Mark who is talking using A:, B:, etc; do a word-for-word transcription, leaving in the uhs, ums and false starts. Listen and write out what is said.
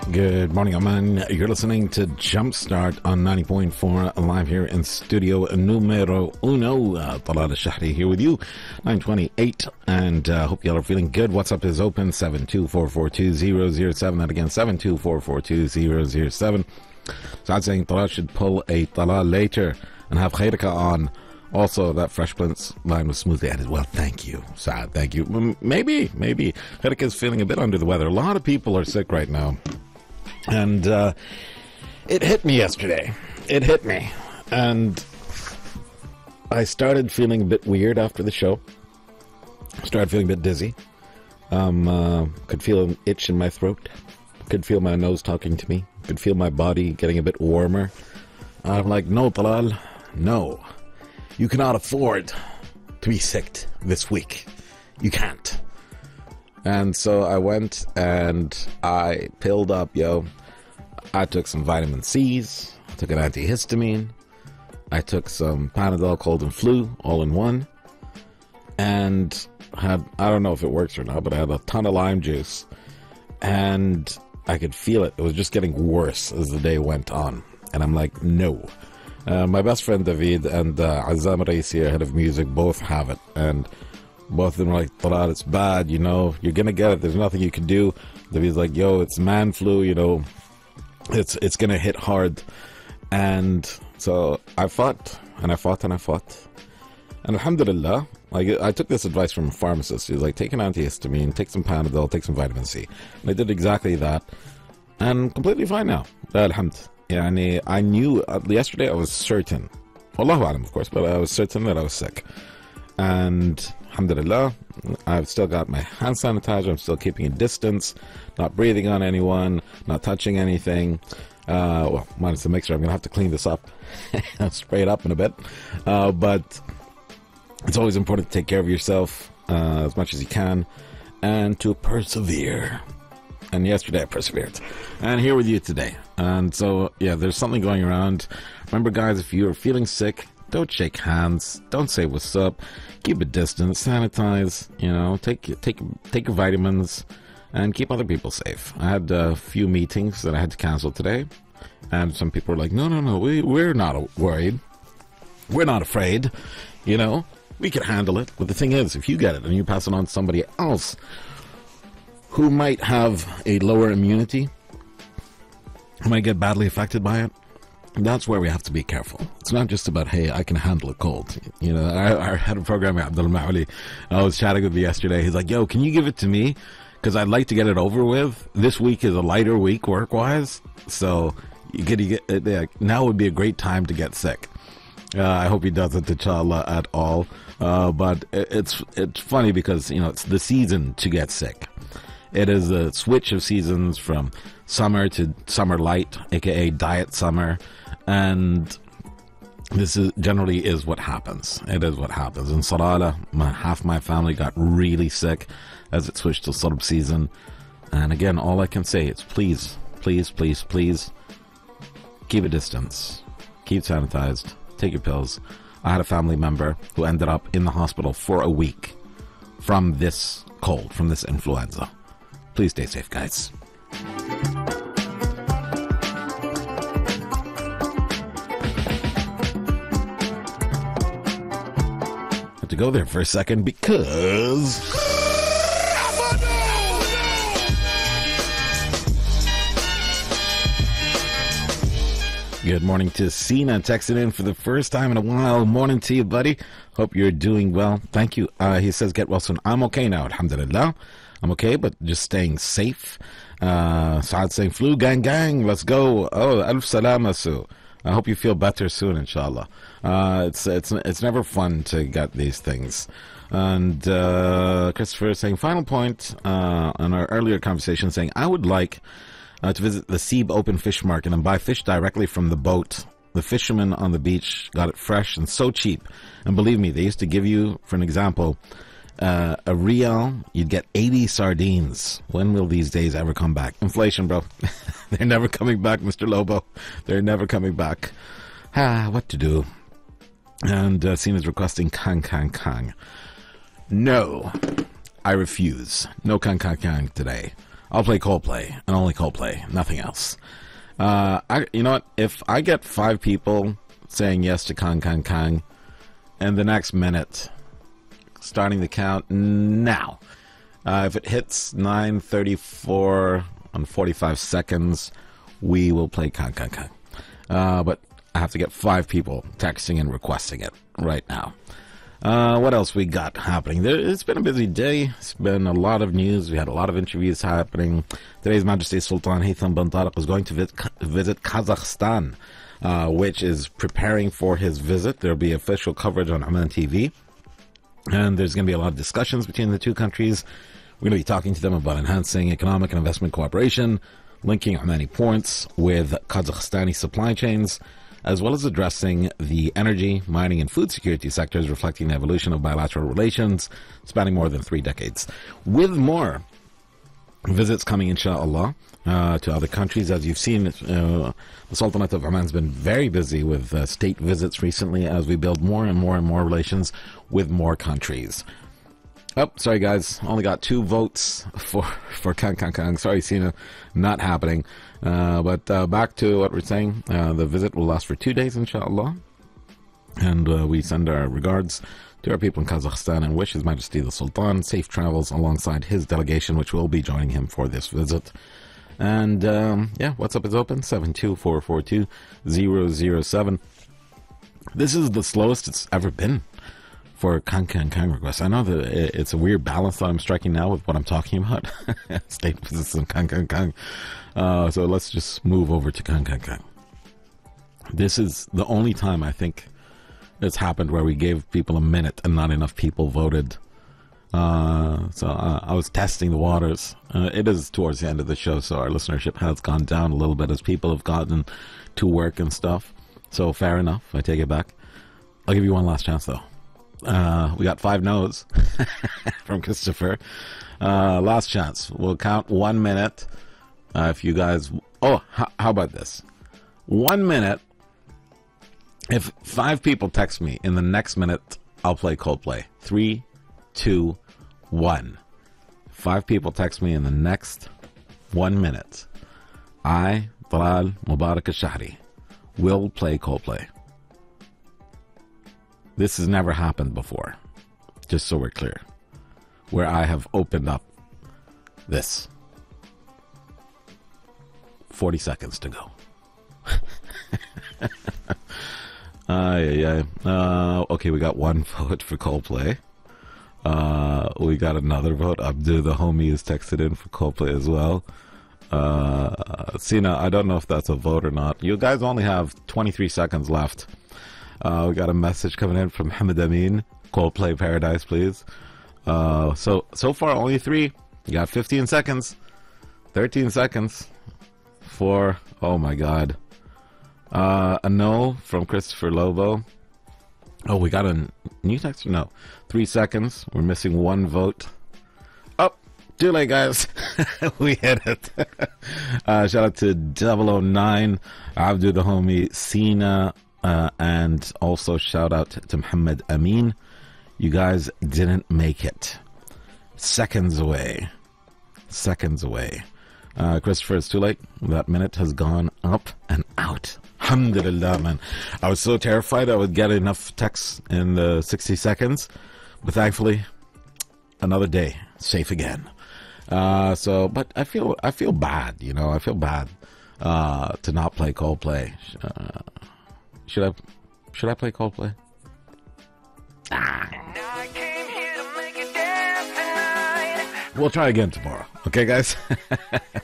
A: Good morning, Oman. You're listening to Jumpstart on ninety point four, live here in studio numero uno. Uh, Talal Al-Shahri here with you, nine twenty-eight, and uh, hope y'all are feeling good. WhatsApp is open, seven two four four two zero zero seven. That again, seven two four four two zero zero seven. So I'm saying Talal should pull a Talal later and have Khairika on. Also, that Fresh Prince line was smoothly added. Well, thank you, Saad. Thank you. M- maybe, maybe Khairika is feeling a bit under the weather. A lot of people are sick right now. And uh, it hit me yesterday. It hit me. And I started feeling a bit weird after the show. Started feeling a bit dizzy. Um, uh, could feel an itch in my throat. Could feel my nose talking to me. Could feel my body getting a bit warmer. I'm like, no, Talal, no. You cannot afford to be sick this week. You can't. And so I went and I pilled up, yo. I took some vitamin C's. I took an antihistamine. I took some Panadol, cold and flu, all in one. And had, I don't know if it works or not, but I had a ton of lime juice. And I could feel it. It was just getting worse as the day went on. And I'm like, no. Uh, my best friend David and uh, Azam Raisi, head of music, both have it. And both of them are like, Talal, it's bad, you know, you're going to get it. There's nothing you can do. David's like, yo, it's man flu, you know, it's it's going to hit hard. And so I fought, and I fought, and I fought. And alhamdulillah, like, I took this advice from a pharmacist. He was like, take an antihistamine, take some Panadol, take some vitamin C. And I did exactly that. And completely fine now. Alhamdulillah. Yani, I knew, uh, yesterday I was certain, Wallahu alam, of course, but I was certain that I was sick. And alhamdulillah, I've still got my hand sanitizer. I'm still keeping a distance, not breathing on anyone, not touching anything. Uh, well, minus the mixer. I'm going to have to clean this up, spray it up in a bit. Uh, but it's always important to take care of yourself uh, as much as you can and to persevere. And yesterday I persevered. And here with you today. And so, yeah, there's something going around. Remember, guys, if you're feeling sick, don't shake hands. Don't say what's up. Keep a distance. Sanitize. You know, take take take your vitamins, and keep other people safe. I had a few meetings that I had to cancel today, and some people were like, "No, no, no, we we're not worried. We're not afraid. You know, we can handle it." But the thing is, if you get it and you pass it on to somebody else who might have a lower immunity, who might get badly affected by it, that's where we have to be careful. It's not just about, hey, I can handle a cold. You know, I, I had a program with Abdul Ma'ali. I was chatting with him yesterday. He's like, yo, can you give it to me? Because I'd like to get it over with. This week is a lighter week work-wise. So you get, you get uh, now would be a great time to get sick. Uh, I hope he doesn't, inshallah, at all. Uh, but it's it's funny because, you know, it's the season to get sick. It is a switch of seasons from summer to summer light, aka diet summer, and this is generally is what happens. It is what happens. In Sarala, my, half my family got really sick as it switched to Sarb season. And again, all I can say is please, please, please, please keep a distance, keep sanitized, take your pills. I had a family member who ended up in the hospital for a week from this cold, from this influenza. Please stay safe, guys. Have to go there for a second because good morning to Sina, texting in for the first time in a while. Morning to you, buddy. Hope you're doing well. Thank you. Uh, he says, get well soon. I'm okay now, alhamdulillah. I'm okay, but just staying safe. Uh, Saad saying, flu gang gang, let's go. Oh, alf salama su. I hope you feel better soon, inshallah. Uh, it's it's it's never fun to get these things. And uh, Christopher is saying, final point uh, on our earlier conversation, saying, I would like uh, to visit the Seeb Open Fish Market and buy fish directly from the boat. The fishermen on the beach got it fresh and so cheap. And believe me, they used to give you, for an example, Uh, a real, you'd get eighty sardines. When will these days ever come back? Inflation, bro. They're never coming back, Mister Lobo. They're never coming back. Ah, what to do? And uh, Sina's requesting Kang Kang Kang. No, I refuse. No Kang Kang Kang today. I'll play Coldplay and only Coldplay, nothing else. Uh, I, you know what? If I get five people saying yes to Kang Kang Kang, and the next minute, starting the count now, uh, if it hits nine thirty-four and forty-five seconds, we will play Kang Kang Kang. Uh, but I have to get five people texting and requesting it right now. Uh, what else we got happening? There, it's been a busy day. It's been a lot of news. We had a lot of interviews happening. Today's Majesty Sultan Haytham bin Tariq is going to visit, visit Kazakhstan, uh, which is preparing for his visit. There'll be official coverage on Oman T V. And there's going to be a lot of discussions between the two countries. We're going to be talking to them about enhancing economic and investment cooperation, linking Omani ports with Kazakhstani supply chains, as well as addressing the energy, mining, and food security sectors, reflecting the evolution of bilateral relations spanning more than three decades. With more visits coming, inshallah, uh, to other countries. As you've seen, uh, the Sultanate of Oman has been very busy with uh, state visits recently as we build more and more and more relations with more countries. Oh, sorry guys, only got two votes for for Kang Kang Kang. Sorry, Sina, not happening. Uh, but uh, back to what we're saying. Uh, the visit will last for two days, inshallah. And uh, we send our regards to our people in Kazakhstan and wish His Majesty the Sultan safe travels alongside his delegation, which will be joining him for this visit. And um, yeah, WhatsApp is open, seven two four four two zero zero seven. This is the slowest it's ever been for Kang Kang Kang requests. I know that it's a weird balance that I'm striking now with what I'm talking about. State visits and Kang Kang Kang. Uh, so let's just move over to Kang Kang Kang. This is the only time I think it's happened where we gave people a minute and not enough people voted. Uh, so uh, I was testing the waters. Uh, it is towards the end of the show, so our listenership has gone down a little bit as people have gotten to work and stuff. So fair enough. I take it back. I'll give you one last chance though. Uh, we got five no's from Christopher. Uh, last chance. We'll count one minute. Uh, if you guys, oh, h- how about this? One minute. If five people text me in the next minute, I'll play Coldplay. Three, two, one. Five people text me in the next one minute. I, Talal Mubarak al-Shahri, will play Coldplay. This has never happened before, just so we're clear, where I have opened up this. forty seconds to go. Ay, ay, ay. Uh, okay, we got one vote for Coldplay. Uh, we got another vote. Abdu, the homie, is texted in for Coldplay as well. Uh, Sina, I don't know if that's a vote or not. You guys only have twenty-three seconds left. Uh, we got a message coming in from Hamid Amin. Coldplay Paradise, please. Uh, so, so far, only three. You got fifteen seconds. thirteen seconds. Four. Oh, my God. Uh, a no from Christopher Lobo. Oh, we got a new text? No. Three seconds. We're missing one vote. Oh, too late, guys. We hit it. uh, shout out to double oh nine. Abdu the homie. Sina. Uh, and also shout out to Muhammad Amin. You guys didn't make it. Seconds away. Seconds away. Uh, Christopher, it's too late. That minute has gone up and out. Alhamdulillah, man. I was so terrified I would get enough texts in the sixty seconds. But thankfully, another day. Safe again. Uh, so, but I feel I feel bad, you know. I feel bad uh, to not play Coldplay. Uh, Should I should I play Coldplay? Ah. We'll try again tomorrow. Okay, guys?